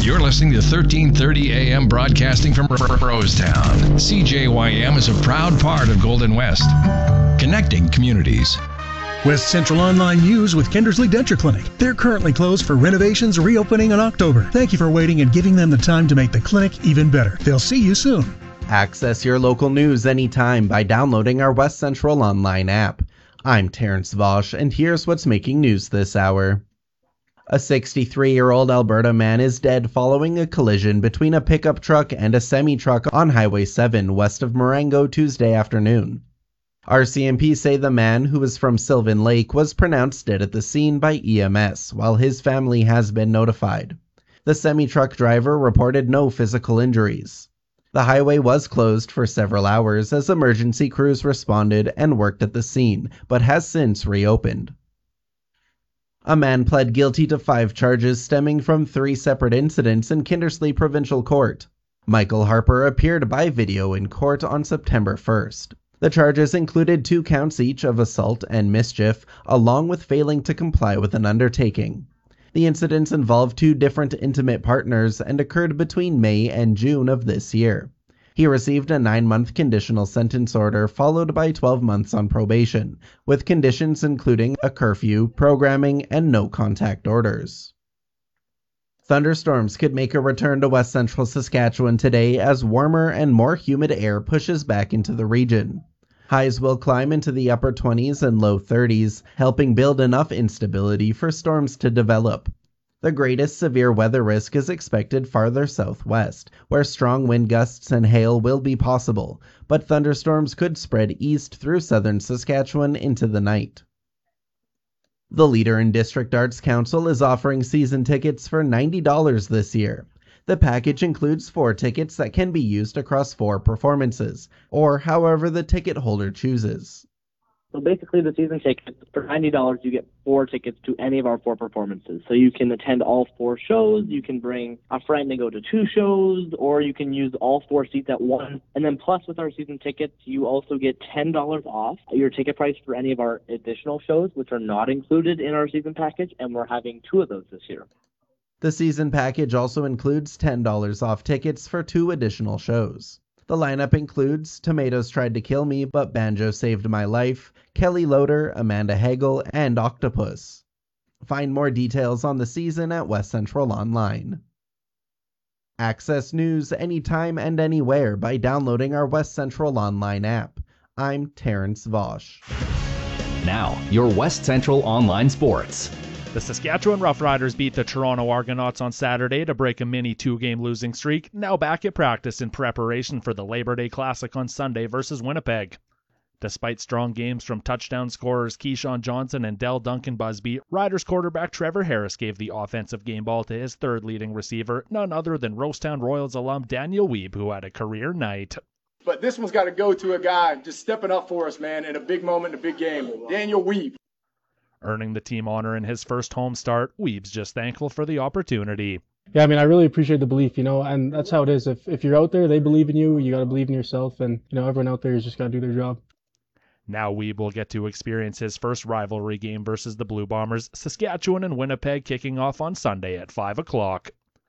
You're listening to 1330 AM broadcasting from Rosetown. CJYM is a proud part of Golden West, connecting communities. West Central Online News with Kindersley Denture Clinic. They're currently closed for renovations, reopening in October. Thank you for waiting and giving them the time to make the clinic even better. They'll see you soon. Access your local news anytime by downloading our West Central Online app. I'm Terrence Vosch, and here's what's making news this hour. A 63-year-old Alberta man is dead following a collision between a pickup truck and a semi-truck on Highway 7 west of Marengo Tuesday afternoon. RCMP say the man, who was from Sylvan Lake, was pronounced dead at the scene by EMS, while his family has been notified. The semi-truck driver reported no physical injuries. The highway was closed for several hours as emergency crews responded and worked at the scene, but has since reopened. A man pled guilty to 5 charges stemming from 3 separate incidents in Kindersley Provincial Court. Michael Harper appeared by video in court on September 1st. The charges included 2 counts each of assault and mischief, along with failing to comply with an undertaking. The incidents involved 2 different intimate partners and occurred between May and June of this year. He received a 9-month conditional sentence order followed by 12 months on probation, with conditions including a curfew, programming, and no contact orders. Thunderstorms could make a return to west central Saskatchewan today as warmer and more humid air pushes back into the region. Highs will climb into the upper 20s and low 30s, helping build enough instability for storms to develop. The greatest severe weather risk is expected farther southwest, where strong wind gusts and hail will be possible, but thunderstorms could spread east through southern Saskatchewan into the night. The Leader in District Arts Council is offering season tickets for $90 this year. The package includes 4 tickets that can be used across 4 performances, or however the ticket holder chooses. So basically, the season ticket, for $90, you get 4 tickets to any of our 4 performances. So you can attend all 4 shows, you can bring a friend and go to 2 shows, or you can use all 4 seats at once. And then plus with our season tickets, you also get $10 off your ticket price for any of our additional shows, which are not included in our season package, and we're having 2 of those this year. The season package also includes $10 off tickets for 2 additional shows. The lineup includes Tomatoes Tried to Kill Me, but Banjo Saved My Life, Kelly Loader, Amanda Hagel, and Octopus. Find more details on the season at West Central Online. Access news anytime and anywhere by downloading our West Central Online app. I'm Terrence Vosch. Now, your West Central Online Sports. The Saskatchewan Roughriders beat the Toronto Argonauts on Saturday to break a mini 2-game losing streak, now back at practice in preparation for the Labor Day Classic on Sunday versus Winnipeg. Despite strong games from touchdown scorers Keyshawn Johnson and Dell Duncan Busby, Riders quarterback Trevor Harris gave the offensive game ball to his 3rd leading receiver, none other than Rosetown Royals alum Daniel Wiebe, who had a career night. But this one's got to go to a guy just stepping up for us, man, in a big moment, in a big game. Daniel Wiebe. Earning the team honor in his first home start, Wiebe's just thankful for the opportunity. Yeah, I mean, I really appreciate the belief, and that's how it is. If you're out there, they believe in you, you got to believe in yourself, and, everyone out there has just got to do their job. Now Wiebe will get to experience his first rivalry game versus the Blue Bombers, Saskatchewan and Winnipeg kicking off on Sunday at 5 o'clock.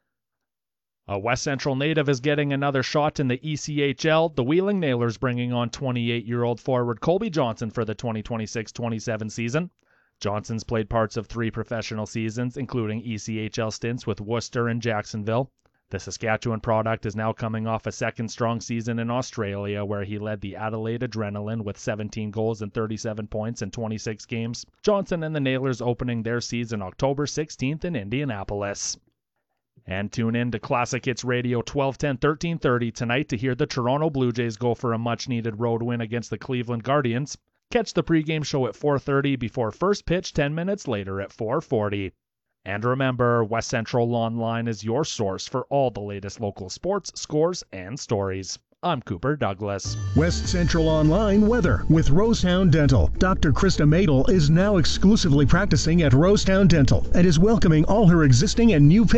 A West Central native is getting another shot in the ECHL, the Wheeling Nailers bringing on 28-year-old forward Colby Johnson for the 2026-27 season. Johnson's played parts of 3 professional seasons, including ECHL stints with Worcester and Jacksonville. The Saskatchewan product is now coming off a second strong season in Australia, where he led the Adelaide Adrenaline with 17 goals and 37 points in 26 games. Johnson and the Nailers opening their season October 16th in Indianapolis. And tune in to Classic Hits Radio 1210-1330 tonight to hear the Toronto Blue Jays go for a much-needed road win against the Cleveland Guardians. Catch the pregame show at 4:30 before first pitch 10 minutes later at 4:40. And remember, West Central Online is your source for all the latest local sports, scores, and stories. I'm Cooper Douglas. West Central Online weather with Rosetown Dental. Dr. Krista Madel is now exclusively practicing at Rosetown Dental and is welcoming all her existing and new patients